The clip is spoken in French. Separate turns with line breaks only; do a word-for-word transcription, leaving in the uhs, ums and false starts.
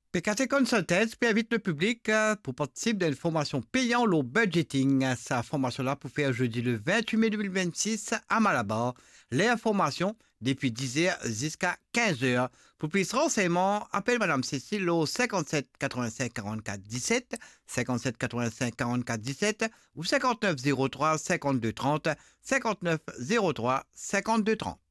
P K T Consultants puis invite le public euh, pour participer à une formation payante au budgeting. Sa formation-là pour faire jeudi le vingt-huit mai deux mille vingt-six à Malabar. Les informations depuis dix heures jusqu'à quinze heures. Pour plus de renseignements, appelle Madame Cécile au cinquante-sept quatre-vingt-cinq quarante-quatre dix-sept, cinquante-sept quatre-vingt-cinq quarante-quatre dix-sept ou cinquante-neuf zéro trois cinquante-deux trente, cinquante-neuf zéro trois cinquante-deux trente.